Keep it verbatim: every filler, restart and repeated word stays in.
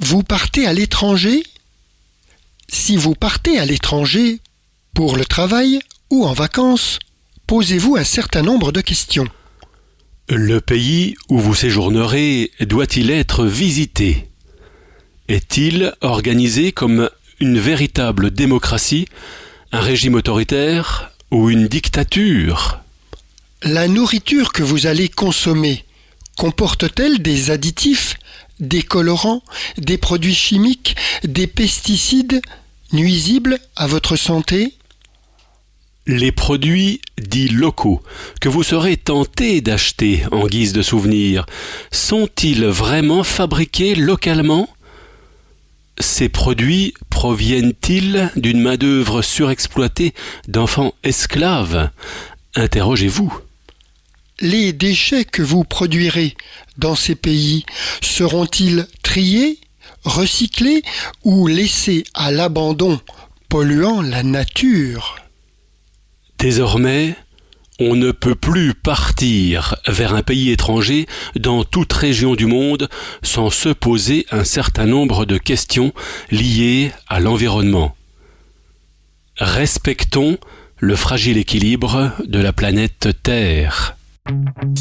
Vous partez à l'étranger ? Si vous partez à l'étranger, pour le travail ou en vacances, posez-vous un certain nombre de questions. Le pays où vous séjournerez doit-il être visité ? Est-il organisé comme une véritable démocratie, un régime autoritaire ou une dictature ? La nourriture que vous allez consommer comporte-t-elle des additifs, des colorants, des produits chimiques, des pesticides nuisibles à votre santé ? Les produits dits locaux que vous serez tenté d'acheter en guise de souvenir sont-ils vraiment fabriqués localement ? Ces produits proviennent-ils d'une main-d'œuvre surexploitée d'enfants esclaves ? Interrogez-vous. Les déchets que vous produirez dans ces pays seront-ils triés, recyclés ou laissés à l'abandon, polluant la nature ? Désormais, on ne peut plus partir vers un pays étranger dans toute région du monde sans se poser un certain nombre de questions liées à l'environnement. Respectons le fragile équilibre de la planète Terre.